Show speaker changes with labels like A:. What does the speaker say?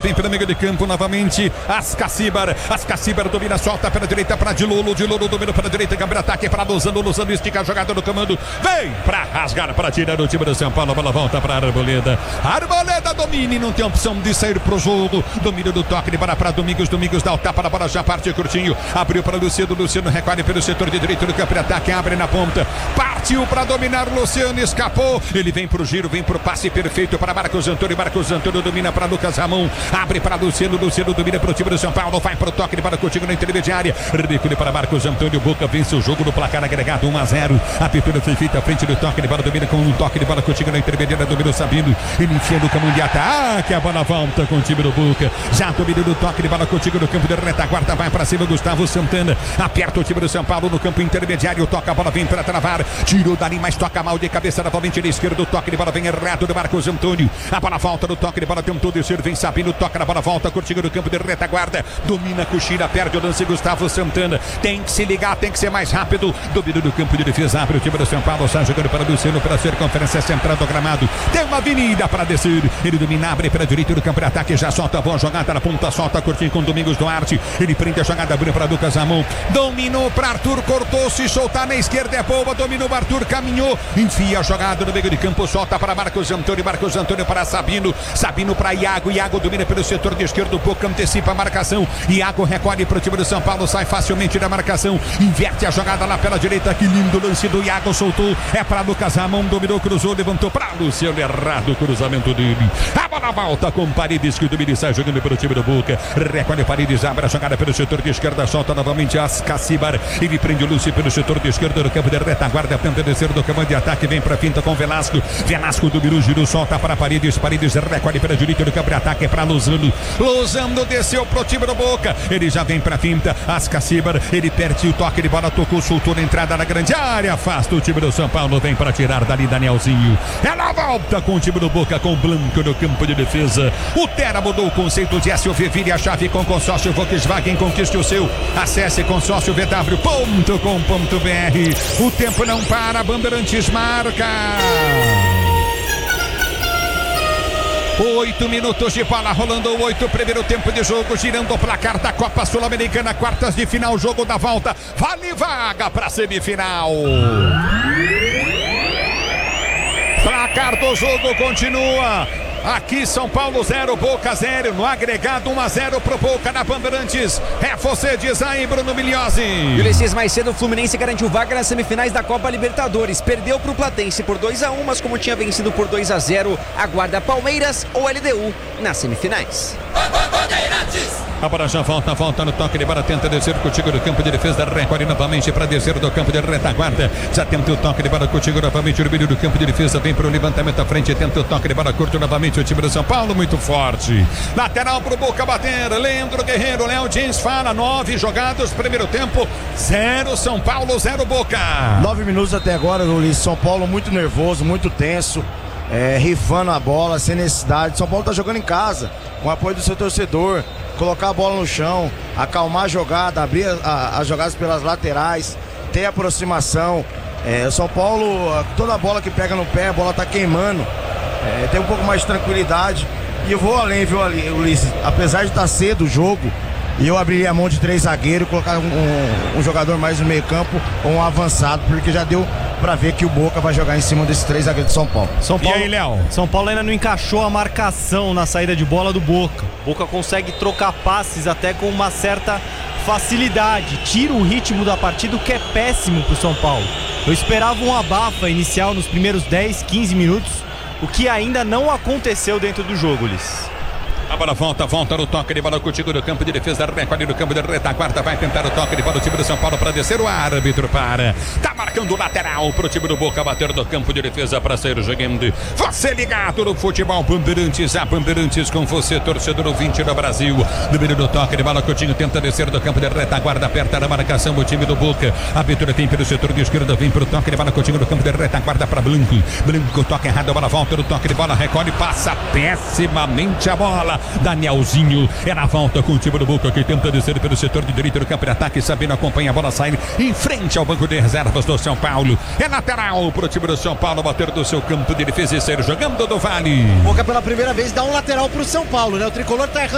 A: vem pelo meio de campo novamente. Ascacibar domina, solta pela direita para Dilolo domina pela direita, câmbio ataque para Lozano estica a jogada do comando, vem para rasgar, para tirar o time do São Paulo, a bola volta para Arboleda domina e não tem opção de sair pro jogo, domínio do toque de bola para Domingos dá o tapa na bola, já parte curtinho, abriu para Luciano recolhe pelo setor de direito do campo de ataque, abre na ponta, partiu para dominar, Luciano escapou, ele vem pro giro, vem pro passe perfeito para Marcos Antônio domina para Lucas Ramon, abre para Luciano domina para o time do São Paulo, vai pro toque de bola contigo na intermediária, recolhe para Marcos Antônio, Boca vence o jogo no placar agregado 1-0, a pintura foi feita à frente do toque de bola, domina com um toque de bola contigo na intermediária, domina o Sabino, ele enfia no caminho de ataque, a bola volta com o time do Boca, já domina do toque de bola contigo no campo de retaguarda, vai para cima Gustavo Santana, aperta o time do São Paulo no campo intermediário, toca a bola, vem para travar, tirou dali, mas toca mal de cabeça novamente na esquerda, o toque de bola vem errado do Marcos Antônio, a bola volta no toque de bola, tentou descer, vem Sabino, toca na bola, volta curtindo no campo de retaguarda, domina Coxira, perde o lance Gustavo Santana, tem que se ligar, tem que ser mais rápido, domina do campo de defesa, abre o time do São Paulo, sai jogando para Luciano, para a circunferência central do gramado, tem uma avenida para descer, ele domina, abre para a direita do campo de ataque, já solta a boa jogada na ponta, solta curtinho com Domingos Duarte, ele prende a jogada, abriu para Lucas Ramon, dominou para Arthur, cortou, se soltar na esquerda é boa, dominou Arthur, caminhou, enfia a jogada no meio de campo, solta para Marcos Antônio para Sabino para Iago domina pelo setor de esquerdo, pouco antecipa a marcação, Iago recolhe para o time do São Paulo, sai facilmente da marcação, inverte a jogada lá pela direita, que lindo lance do Iago, soltou, é para Lucas Ramon, dominou, cruzou, levantou para Luciano, errado o cruzamento dele, a bola volta com Paredes, que domina e sai jogando pelo time do Boca, recolhe Paredes, abre a jogada pelo setor de esquerda, solta novamente Ascacibar, ele prende o Lúcio pelo setor de esquerda do campo de retaguarda, tenta descer do campo de ataque, vem para finta com Velasco dominou, girou, solta para Paredes recolhe pela direita do campo de ataque, é para Lozano desceu pro time do Boca, ele já vem para finta, Ascacibar, ele perde o toque de bola, tocou, soltou na entrada na grande área, afasta o time do São Paulo, vem para tirar dali Danielzinho, ela volta com o time do Boca, com Blanco no campo de defesa, o Tera mudou o conceito de SUV, vire a chave com consórcio Volkswagen, conquiste o seu, acesse consórciovw.com.br, o tempo não para, Bandeirantes marca 8 minutos de bola rolando, 8, primeiro tempo de jogo, girando o placar da Copa Sul-Americana, quartas de final, jogo da volta, vale vaga para semifinal. Placar do jogo continua. Aqui São Paulo 0, Boca 0, no agregado 1-0 pro Boca na Bandeirantes. É você, diz aí, Bruno Migliozzi.
B: Ulisses, mais cedo o Fluminense garantiu vaga nas semifinais da Copa Libertadores. Perdeu pro Platense por 2-1, mas como tinha vencido por 2-0, aguarda Palmeiras ou LDU nas semifinais.
A: A bola já volta no toque de bola, tenta descer contigo do campo de defesa, recolhe novamente para descer do campo de retaguarda, já tenta o toque de bola contigo novamente no meio do campo de defesa, vem para o levantamento à frente, tenta o toque de bola curto novamente o time do São Paulo, muito forte, lateral pro Boca bater, Leandro Guerreiro, Léo James fala, 9 jogados, primeiro tempo, 0 São Paulo, 0 Boca.
C: 9 minutos até agora, Luiz, São Paulo muito nervoso, muito tenso, rifando a bola, sem necessidade. São Paulo tá jogando em casa, com o apoio do seu torcedor, colocar a bola no chão, acalmar a jogada, abrir as jogadas pelas laterais, ter aproximação. São Paulo, toda a bola que pega no pé, a bola tá queimando, tem um pouco mais de tranquilidade. E eu vou além, viu, Ulisses, apesar de estar cedo o jogo, e eu abriria a mão de 3 zagueiros, colocar um jogador mais no meio campo ou um avançado, porque já deu pra ver que o Boca vai jogar em cima desses 3 zagueiros de São Paulo.
A: E aí, Léo?
D: São Paulo ainda não encaixou a marcação na saída de bola do Boca. Boca consegue trocar passes até com uma certa facilidade, tira o ritmo da partida, o que é péssimo pro São Paulo. Eu esperava um abafa inicial nos primeiros 10, 15 minutos, o que ainda não aconteceu dentro do jogo, Ulisses.
A: A bola volta no toque de bola contigo do campo de defesa, recolhe no campo de retaguarda, vai tentar o toque de bola do time do São Paulo para descer, o árbitro para, tá marcando o lateral pro time do Boca bater do campo de defesa para sair jogando. Você ligado no futebol Bandeirantes, a Bandeirantes com você, torcedor ouvinte do Brasil. Número do toque de bola, Coutinho tenta descer do campo de retaguarda, aperta na marcação o time do Boca. A abertura vem pelo setor de esquerda, vem pro toque de bola, Coutinho do campo de retaguarda para Blanco, toque errado, a bola volta no toque de bola, recolhe, passa pessimamente a bola. Danielzinho é na volta com o time do Boca, que tenta descer pelo setor de direito do campo de ataque, sabendo acompanha a bola sair em frente ao banco de reservas do São Paulo. É lateral pro time do São Paulo bater do seu campo de defesa e sair jogando do Vale.
E: Boca pela primeira vez dá um lateral pro São Paulo, né? O tricolor tá errando